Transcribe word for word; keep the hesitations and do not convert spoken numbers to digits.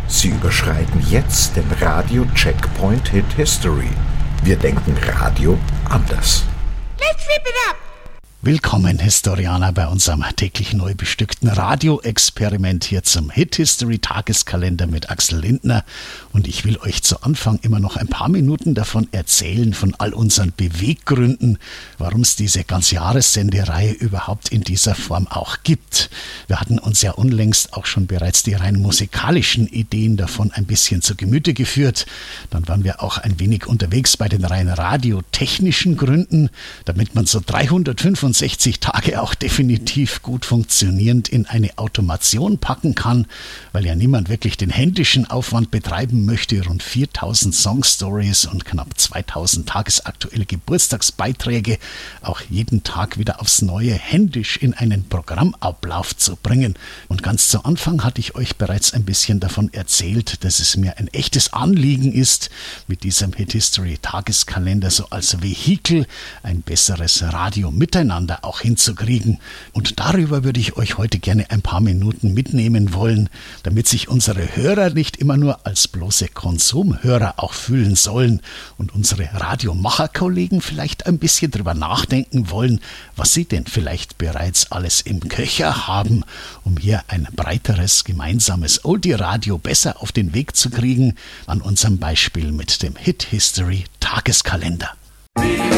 Sie überschreiten jetzt den Radio-Checkpoint Hit History. Wir denken Radio anders. Let's rip it up! Willkommen, Historianer, bei unserem täglich neu bestückten Radio-Experiment hier zum Hit-History-Tageskalender mit Axel Lindner. Und ich will euch zu Anfang immer noch ein paar Minuten davon erzählen, von all unseren Beweggründen, warum es diese Ganzjahressendereihe überhaupt in dieser Form auch gibt. Wir hatten uns ja unlängst auch schon bereits die rein musikalischen Ideen davon ein bisschen zu Gemüte geführt. Dann waren wir auch ein wenig unterwegs bei den rein radiotechnischen Gründen, damit man so dreihundertfünfundsechzig Tage auch definitiv gut funktionierend in eine Automation packen kann, weil ja niemand wirklich den händischen Aufwand betreiben möchte, rund viertausend Songstories und knapp zweitausend tagesaktuelle Geburtstagsbeiträge auch jeden Tag wieder aufs Neue händisch in einen Programmablauf zu bringen. Und ganz zu Anfang hatte ich euch bereits ein bisschen davon erzählt, dass es mir ein echtes Anliegen ist, mit diesem Hit History Tageskalender so als Vehikel ein besseres Radio miteinander auch hinzukriegen. Und darüber würde ich euch heute gerne ein paar Minuten mitnehmen wollen, damit sich unsere Hörer nicht immer nur als bloße Konsumhörer auch fühlen sollen und unsere Radiomacherkollegen vielleicht ein bisschen drüber nachdenken wollen, was sie denn vielleicht bereits alles im Köcher haben, um hier ein breiteres gemeinsames Oldie-Radio besser auf den Weg zu kriegen, an unserem Beispiel mit dem Hit History Tageskalender.